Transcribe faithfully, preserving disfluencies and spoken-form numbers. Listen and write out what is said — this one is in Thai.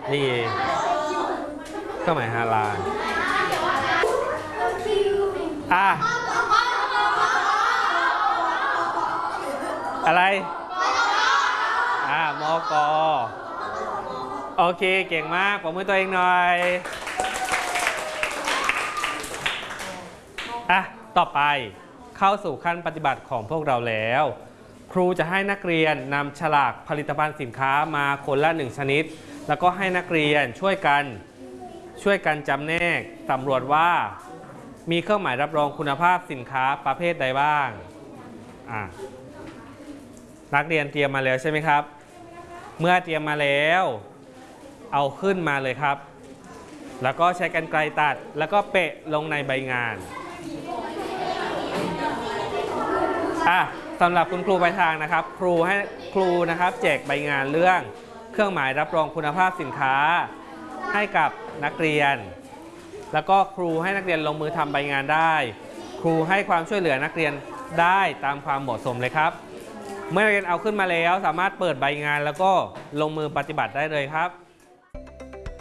นี่เครื่องหมายฮาลาลอ่ะอะไรอ่ามกโอเคเก่งมากปรบมือตัวเองหน่อยอ่ะต่อไปเข้าสู่ขั้นปฏิบัติของพวกเราแล้วครูจะให้นักเรียนนำฉลากผลิตภัณฑ์สินค้ามาคนละหนึ่งชนิดแล้วก็ให้นักเรียนช่วยกันช่วยกันจำแนกสำรวจว่ามีเครื่องหมายรับรองคุณภาพสินค้าประเภทใดบ้างอ่ะนักเรียนเตรียมมาแล้วใช่ไหมครับเมื่อเตรียมมาแล้วเอาขึ้นมาเลยครับแล้วก็ใช้กรรไกรตัดแล้วก็เปะลงในใบงานอ่ะสำหรับคุณครูปลายทางนะครับครูให้ครูนะครับแจกใบงานเรื่องเครื่องหมายรับรองคุณภาพสินค้าให้กับนักเรียนแล้วก็ครูให้นักเรียนลงมือทำใบงานได้ครูให้ความช่วยเหลือนักเรียนได้ตามความเหมาะสมเลยครับเมื่อนักเรียนเอาขึ้นมาแล้วสามารถเปิดใบงานแล้วก็ลงมือปฏิบัติได้เลยครับ